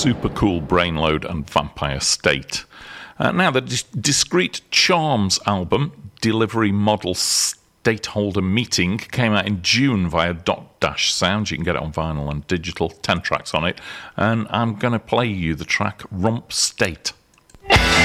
Super Cool Brainload and Vampire State. Now, the Discrete Charms album, Delivery Model Stateholder Meeting, came out in June via Dot Dash Sound. You can get it on vinyl and digital, 10 tracks on it. And I'm going to play you the track Romp State.